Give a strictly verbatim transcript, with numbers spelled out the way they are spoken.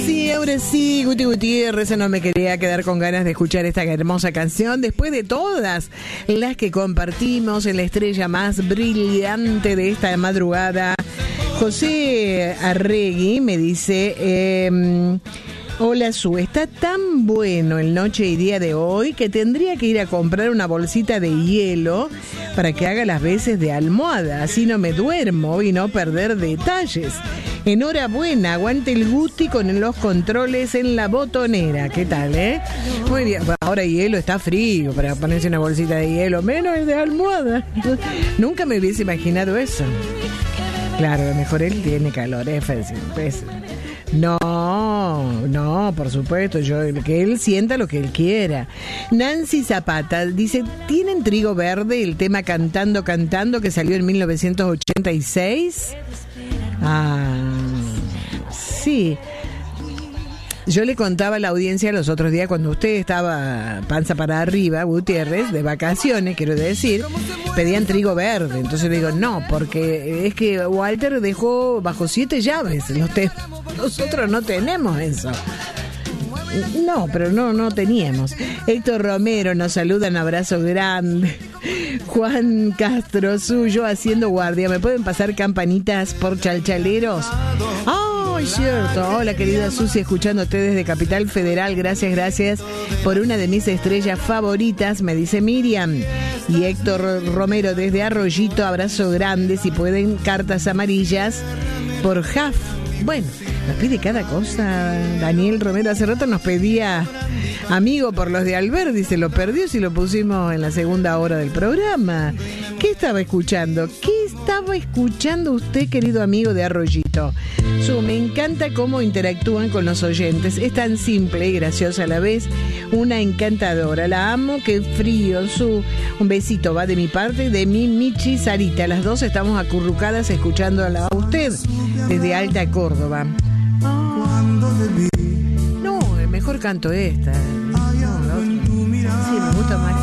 Sí, ahora sí, Guti Gutiérrez, no me quería quedar con ganas de escuchar esta hermosa canción después de todas las que compartimos en la estrella más brillante de esta madrugada. José Arregui me dice, eh, hola Su, está tan bueno el noche y día de hoy que tendría que ir a comprar una bolsita de hielo para que haga las veces de almohada, así no me duermo y no perder detalles. Enhorabuena, aguante el Guti con los controles en la botonera. ¿Qué tal, eh? Muy bien, bueno, ahora hielo está frío para ponerse una bolsita de hielo, menos el de almohada. Nunca me hubiese imaginado eso. Claro, a lo mejor él tiene calor, es fácil, pues. No, no, por supuesto, yo que él sienta lo que él quiera. Nancy Zapata dice, ¿tienen Trigo Verde, el tema Cantando, Cantando, que salió en mil novecientos ochenta y seis? Ah, sí. Yo le contaba a la audiencia los otros días cuando usted estaba panza para arriba, Gutiérrez, de vacaciones, quiero decir, pedían Trigo Verde. Entonces le digo, no, porque es que Walter dejó bajo siete llaves los temas. Nosotros no tenemos eso. No, pero no, no teníamos. Héctor Romero nos saluda, un abrazo grande. Juan Castro, suyo haciendo guardia. ¿Me pueden pasar campanitas por chalchaleros? ¡Oh, es cierto! Hola, querida Susi, escuchándote desde Capital Federal. Gracias, gracias por una de mis estrellas favoritas, me dice Miriam. Y Héctor Romero desde Arroyito, abrazo grande. Si pueden, cartas amarillas por Jaf. Bueno, nos pide cada cosa. Daniel Romero hace rato nos pedía amigo por los de Alberdi, se lo perdió si lo pusimos en la segunda hora del programa. ¿Qué estaba escuchando? ¿Qué estaba escuchando usted, querido amigo de Arroyito? Su, me encanta cómo interactúan con los oyentes. Es tan simple y graciosa a la vez. Una encantadora. La amo, qué frío. Su, un besito va de mi parte, de mi Michi Sarita. Las dos estamos acurrucadas escuchándola a usted desde Alta Córdoba. No, mejor canto esta. No, la otra. Sí, me gusta más.